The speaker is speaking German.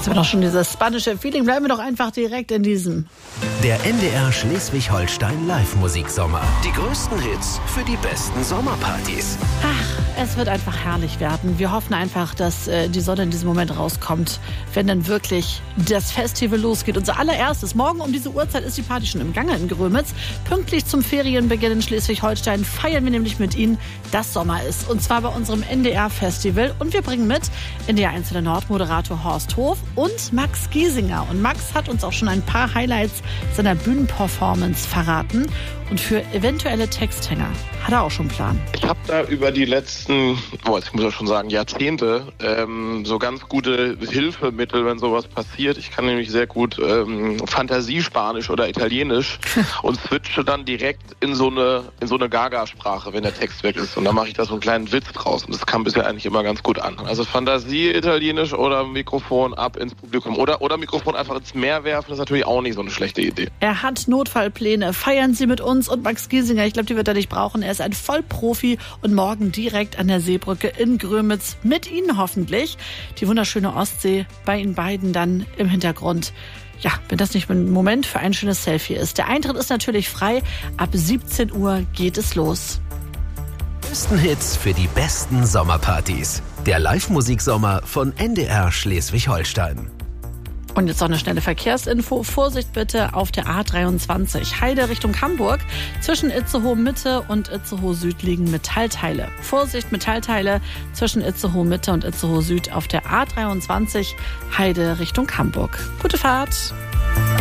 haben wir doch schon dieses spanische Feeling. Bleiben wir doch einfach direkt in diesem. Der NDR Schleswig-Holstein Live-Musiksommer. Die größten Hits für die besten Sommerpartys. Ach, es wird einfach herrlich werden. Wir hoffen einfach, dass die Sonne in diesem Moment rauskommt, wenn dann wirklich das Festival losgeht. Unser allererstes, morgen um diese Uhrzeit ist die Party schon im Gange in Grömitz. Pünktlich zum Ferienbeginn in Schleswig-Holstein feiern wir nämlich mit Ihnen, dass Sommer ist. Und zwar bei unserem NDR-Festival. Und wir bringen mit NDR 1 Nord-Moderator Horst Hof und Max Giesinger. Und Max hat uns auch schon ein paar Highlights seiner Bühnenperformance verraten. Und für eventuelle Texthänger hat er auch schon einen Plan. Ich habe da über die letzten, ich muss ja schon sagen, Jahrzehnte so ganz gute Hilfemittel, wenn sowas passiert. Ich kann nämlich sehr gut Fantasiespanisch oder Italienisch und switche dann direkt in so eine Gaga-Sprache, wenn der Text weg ist. Und dann mache ich da so einen kleinen Witz draus. Und das kam bisher eigentlich immer ganz gut an. Also Fantasie, Italienisch oder Mikrofon ab ins Publikum. Oder Mikrofon einfach ins Meer werfen, ist natürlich auch nicht so eine schlechte Idee. Er hat Notfallpläne. Feiern Sie mit uns und Max Giesinger. Ich glaube, die wird er nicht brauchen. Er ist ein Vollprofi und morgen direkt an der Seebrücke in Grömitz mit Ihnen hoffentlich. Die wunderschöne Ostsee bei Ihnen beiden dann im Hintergrund. Ja, wenn das nicht ein Moment für ein schönes Selfie ist. Der Eintritt ist natürlich frei. Ab 17 Uhr geht es los. Die besten Hits für die besten Sommerpartys. Der Live-Musiksommer von NDR Schleswig-Holstein. Und jetzt noch eine schnelle Verkehrsinfo. Vorsicht bitte auf der A23. Heide Richtung Hamburg. Zwischen Itzehoe Mitte und Itzehoe Süd liegen Metallteile. Vorsicht, Metallteile zwischen Itzehoe Mitte und Itzehoe Süd auf der A23. Heide Richtung Hamburg. Gute Fahrt.